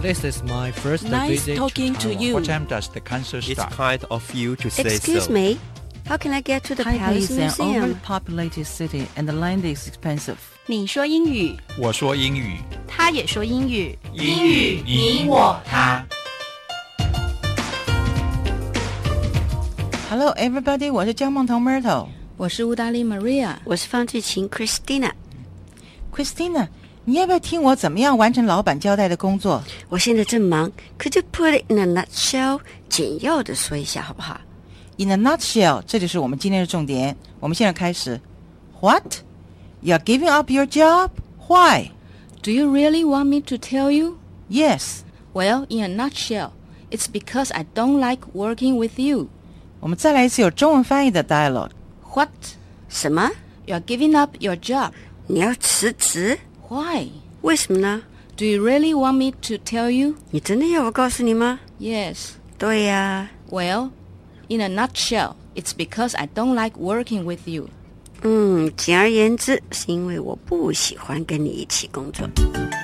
This is my first Nice visit talking to you. What time does the concert It's start? kind of you to say Excuse so. me, how can I get to the Taipei Palace is an Museum? overpopulated city and the land is expensive. 你说英语， 我说英语， 他也说英语。 英语你我他。 Hello everybody， 我是姜梦彤 Myrtle。 我是乌达利 Maria。 我是方志琴 Christina。 Christina， 你要不要听我怎么样完成老板交代的工作？ 我现在正忙 ，Could you put it in a nutshell？ 简要的说一下好不好？ In a nutshell， 这就是我们今天的重点。我们现在开始。What? You're giving up your job? Why? Do you really want me to tell you? Yes. Well, in a nutshell, it's because I don't like working with you. 我们再来一次有中文翻译的 dialogue。 What? 什么？ You're giving up your job. 你要辞职？ Why? 为什么呢？ Do you really want me to tell you? 你真的要我告诉你吗？ Yes. 对呀。 Well, in a nutshell, it's because I don't like working with you. 简而言之，是因为我不喜欢跟你一起工作。